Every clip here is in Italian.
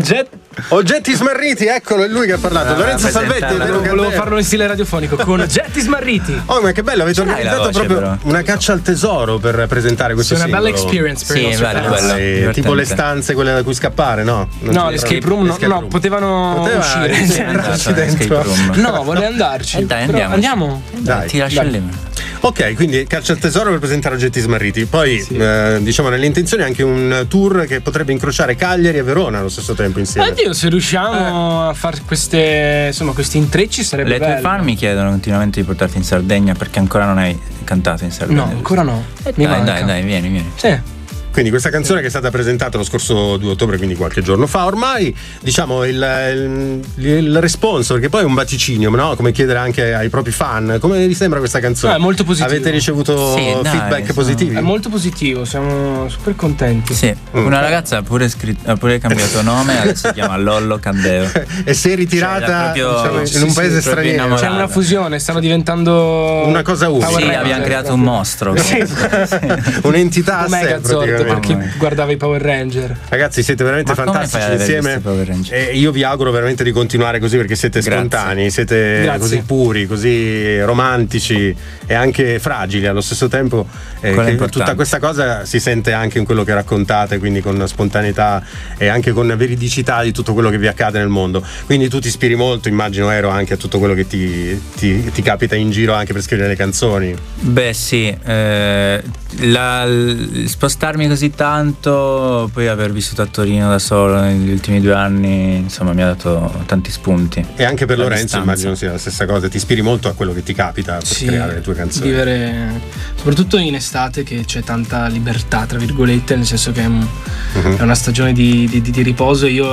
Oggetti smarriti, eccolo, è lui che ha parlato. Lorenzo Salvetti. Volevo farlo in stile radiofonico con oggetti smarriti. Oh, ma che bello, avete organizzato voce, proprio però. una caccia al tesoro per presentare questo È una singolo. bella experience per i nostri bello. Tipo le stanze quelle da cui scappare, no? l'escape room no, potevano uscire. Entrarci dentro. No, vorrei andarci. Dai, andiamo. Dai. Ti lascio lì. Ok, quindi caccia al tesoro per presentare oggetti smarriti. Poi, diciamo, nelle intenzioni anche un tour che potrebbe incrociare Cagliari e Verona allo stesso tempo insieme. Oddio, se riusciamo a fare questi intrecci sarebbe bello. Le tue fan mi chiedono continuamente di portarti in Sardegna perché ancora non hai cantato in Sardegna. No, ancora no. Dai, vieni. Sì. Quindi questa canzone che è stata presentata lo scorso 2 ottobre, quindi qualche giorno fa ormai, diciamo il responso, perché poi è un vaticinio, no? Come chiedere anche ai propri fan, come vi sembra questa canzone? È molto positivo. Avete ricevuto feedback positivi? È molto positivo, siamo super contenti. Sì, una ragazza ha pure cambiato nome, adesso si chiama Lollo Candeo. E si è ritirata in un paese straniero. C'è una fusione, stanno diventando una cosa unica. Sì, abbiamo creato un mostro. Un'entità a sé, Megazord per chi guardava i Power Ranger. Ragazzi, siete veramente fantastici insieme e io vi auguro veramente di continuare così, perché siete spontanei, siete così puri, così romantici e anche fragili allo stesso tempo, che tutta questa cosa si sente anche in quello che raccontate, quindi con spontaneità e anche con veridicità di tutto quello che vi accade nel mondo. Quindi tu ti ispiri molto, immagino, Ero, anche a tutto quello che ti capita in giro anche per scrivere le canzoni. Beh sì, spostarmi così tanto, poi aver vissuto a Torino da solo negli ultimi 2 anni, insomma, mi ha dato tanti spunti. E anche per Lorenzo immagino sia la stessa cosa, ti ispiri molto a quello che ti capita per creare le tue canzoni. Vivere, soprattutto in estate, che c'è tanta libertà, tra virgolette, nel senso che è una stagione di riposo. Io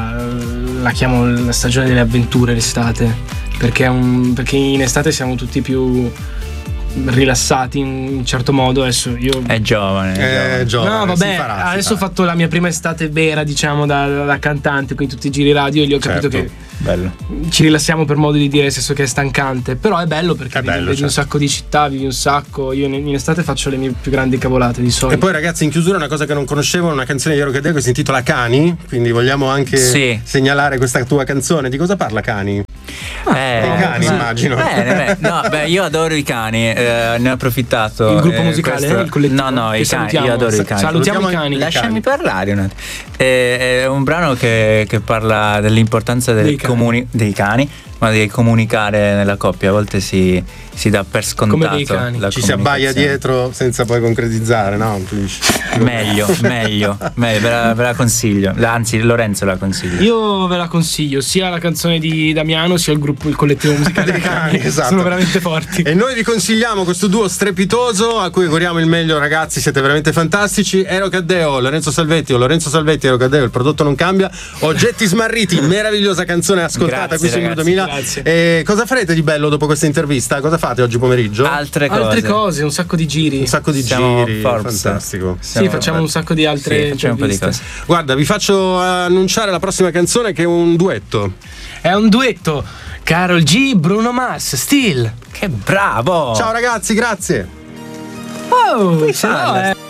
la chiamo la stagione delle avventure, l'estate, perché in estate siamo tutti più rilassati in un certo modo. Adesso io è giovane. No, vabbè, adesso ho fatto la mia prima estate vera, diciamo, da cantante, quindi tutti i giri radio, e lì ho capito che bello. Ci rilassiamo, per modo di dire, nel senso che è stancante, però è bello perché vedi un sacco di città, vivi un sacco. Io in estate faccio le mie più grandi cavolate di solito. E poi, ragazzi, in chiusura una cosa che non conoscevo, una canzone di Ero Candeo che si intitola Cani, quindi vogliamo anche segnalare questa tua canzone. Di cosa parla Cani? Dei cani, immagino. No, io adoro i cani, ne ho approfittato. Il gruppo musicale, il collettivo? No, i cani, io adoro i cani. Salutiamo i cani. Lasciami parlare un attimo. È un brano che parla dell'importanza dei cani, ma di comunicare nella coppia. A volte si dà per scontato. Come dei cani. Ci si abbaia dietro senza poi concretizzare, no? Meglio, ve la consiglio. Anzi, Lorenzo la consiglia. Io ve la consiglio, sia la canzone di Damiano sia il collettivo musicale dei cani. Esatto. Sono veramente forti. E noi vi consigliamo questo duo strepitoso a cui auguriamo il meglio, ragazzi, siete veramente fantastici. Ero Candeo, Lorenzo Salvetti, Ero Candeo, il prodotto non cambia. Oggetti smarriti, meravigliosa canzone ascoltata qui su Numero 2000. E cosa farete di bello dopo questa intervista? Cosa fate oggi pomeriggio? Altre cose, un sacco di giri. Fantastico. Sì, facciamo un sacco di altre interviste. Guarda, vi faccio annunciare la prossima canzone, che è un duetto. È un duetto. Karol G, Bruno Mars, Still. Che bravo! Ciao ragazzi, grazie. Oh,